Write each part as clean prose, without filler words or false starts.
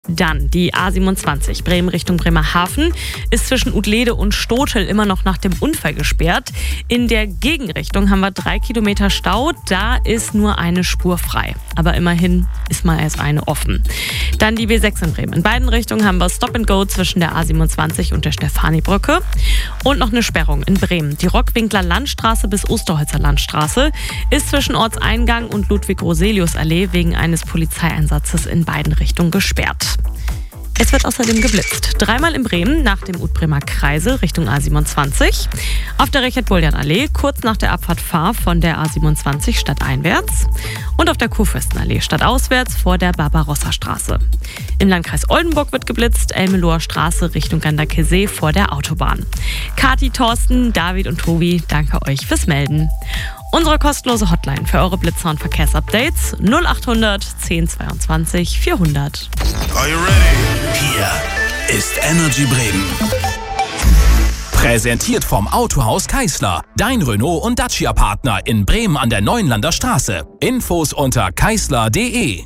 Dann die A27 Bremen Richtung Bremerhaven ist zwischen Utlede und Stotel immer noch nach dem Unfall gesperrt. In der Gegenrichtung haben wir 3 Kilometer Stau, da ist nur eine Spur frei. Aber immerhin ist mal erst eine offen. Dann die B6 in Bremen. In beiden Richtungen haben wir Stop and Go zwischen der A27 und der Stefanibrücke. Und noch eine Sperrung in Bremen. Die Rockwinkler Landstraße bis Osterholzer Landstraße ist zwischen Ortseingang und Ludwig-Roselius-Allee wegen eines Polizeieinsatzes in beiden Richtungen gesperrt. Es wird außerdem geblitzt. 3-mal in Bremen nach dem Utbremer Kreisel Richtung A27. Auf der Richard-Boldern-Allee kurz nach der Abfahrt Fahr von der A27 stadteinwärts. Und auf der Kurfürstenallee stadtauswärts vor der Barbarossa-Straße. Im Landkreis Oldenburg wird geblitzt. Elmeloher Straße Richtung Ganderkesee vor der Autobahn. Kathi, Thorsten, David und Tobi, danke euch fürs Melden. Unsere kostenlose Hotline für eure Blitzer und Verkehrsupdates 0800 1022 400. Are you ready? Hier ist Energy Bremen. Präsentiert vom Autohaus Keisler. Dein Renault- und Dacia-Partner in Bremen an der Neuenlander Straße. Infos unter keisler.de.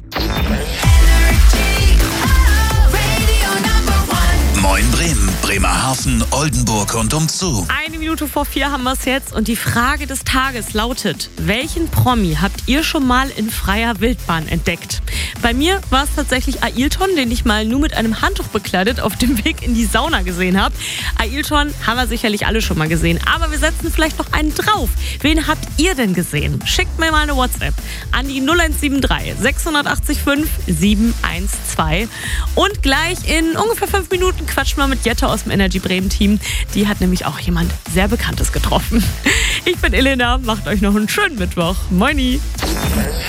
Moin Bremen, Bremerhaven, Oldenburg und umzu. 3:01 haben wir es jetzt und die Frage des Tages lautet: Welchen Promi habt ihr schon mal in freier Wildbahn entdeckt? Bei mir war es tatsächlich Ailton, den ich mal nur mit einem Handtuch bekleidet auf dem Weg in die Sauna gesehen habe. Ailton haben wir sicherlich alle schon mal gesehen, aber wir setzen vielleicht noch einen drauf. Wen habt ihr denn gesehen? Schickt mir mal eine WhatsApp an die 0173 680 5 712 und gleich in ungefähr 5 Minuten quatschen wir mit Jette aus dem Energy Bremen Team. Die hat nämlich auch jemand sehr Bekanntes getroffen. Ich bin Elena, macht euch noch einen schönen Mittwoch. Moini!